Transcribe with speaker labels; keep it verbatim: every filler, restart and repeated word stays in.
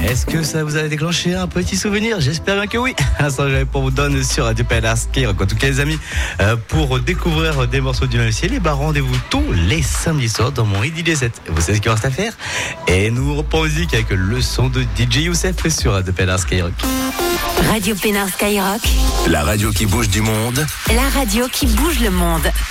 Speaker 1: Est-ce que ça vous a déclenché un petit souvenir? J'espère bien que oui. Ça, j'avais pour vous donner sur Radio P N R Skyrock. En tout cas, les amis, euh, pour découvrir des morceaux du même ciel, et bah, rendez-vous tous les samedis soirs dans mon I D J sept. Vous savez ce qu'il reste à faire? Et nous reprend musique avec le son de D J Youssef sur Radio P N R Skyrock.
Speaker 2: Radio P N R Skyrock.
Speaker 3: La radio qui bouge du monde.
Speaker 2: La radio qui bouge le monde.